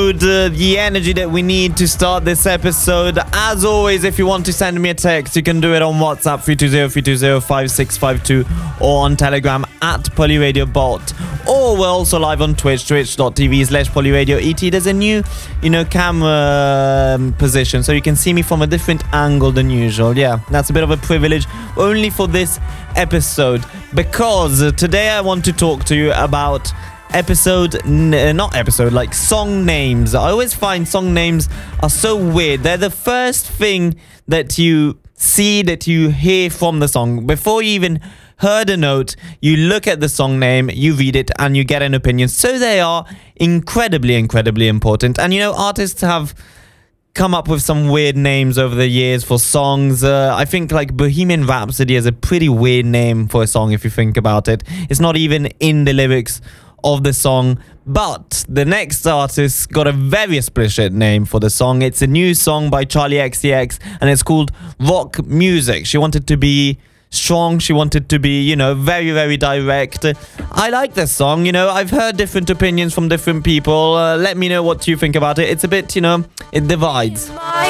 mood, the energy that we need to start this episode. As always, if you want to send me a text, you can do it on WhatsApp 320-320-5652 or on Telegram at PolyRadioBot. Or we're also live on Twitch, twitch.tv/PolyRadioET. There's a new, camera position, so you can see me from a different angle than usual. Yeah, that's a bit of a privilege only for this episode, because today I want to talk to you about song names. I always find song names are so weird. They're the first thing that you see, that you hear from the song. Before you even heard a note, you look at the song name, you read it, and you get an opinion. So they are incredibly important. And artists have come up with some weird names over the years for songs. I think like Bohemian Rhapsody is a pretty weird name for a song if you think about it. It's not even in the lyrics of the song. But the next artist got a very explicit name for the song. It's a new song by Charli XCX, and it's called Rock Music. She wanted to be strong, she wanted to be, very direct. I like this song. I've heard different opinions from different people. Let me know what you think about it. It's a bit, it divides.